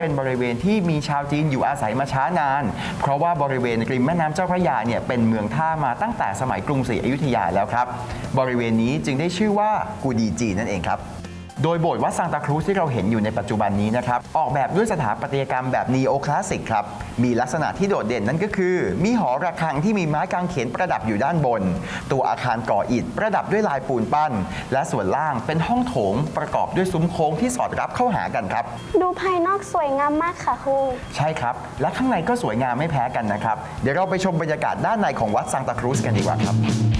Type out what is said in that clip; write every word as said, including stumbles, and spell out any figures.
เป็นบริเวณที่มีชาวจีนอยู่อาศัยมาช้านานเพราะว่าบริเวณริมแม่น้ำเจ้าพระยาเนี่ยเป็นเมืองท่ามาตั้งแต่สมัยกรุงศรีอยุธยาแล้วครับบริเวณนี้จึงได้ชื่อว่ากูดีจีนนั่นเองครับโดยโบสถ์วัดซานตาครูซที่เราเห็นอยู่ในปัจจุบันนี้นะครับออกแบบด้วยสถาปัตยกรรมแบบนีโอคลาสสิกครับมีลักษณะที่โดดเด่นนั่นก็คือมีหอระฆังที่มีไม้กางเขนประดับอยู่ด้านบนตัวอาคารก่ออิฐประดับด้วยลายปูนปั้นและส่วนล่างเป็นห้องโถงประกอบด้วยซุ้มโค้งที่สอดรับเข้าหากันครับดูภายนอกสวยงามมากค่ะครูใช่ครับและข้างในก็สวยงามไม่แพ้กันนะครับเดี๋ยวเราไปชมบรรยากาศด้านในของวัดซานตาครูซกันดีกว่าครับ